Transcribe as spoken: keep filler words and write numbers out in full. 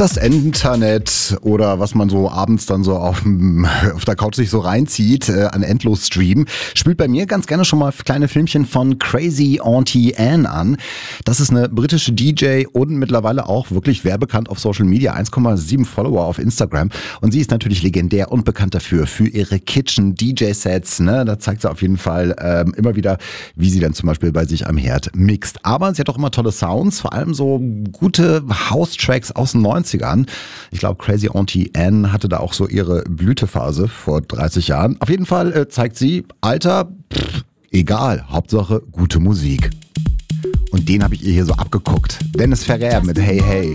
Das Internet oder was man so abends dann so auf, dem, auf der Couch sich so reinzieht, äh, an Endlos-Stream, spielt bei mir ganz gerne schon mal kleine Filmchen von Crazy Auntie Anne an. Das ist eine britische D J und mittlerweile auch wirklich werbekannt auf Social Media, eins Komma sieben Follower auf Instagram. Und sie ist natürlich legendär und bekannt dafür, für ihre Kitchen-D J-Sets. Ne? Da zeigt sie auf jeden Fall ähm, immer wieder, wie sie dann zum Beispiel bei sich am Herd mixt. Aber sie hat auch immer tolle Sounds, vor allem so gute House-Tracks aus den neunzigern. Ich glaube, Crazy Auntie Anne hatte da auch so ihre Blütephase vor dreißig Jahren. Auf jeden Fall äh, zeigt sie, Alter, pff, egal, Hauptsache gute Musik. Und den habe ich ihr hier so abgeguckt. Dennis Ferrer mit Hey Hey.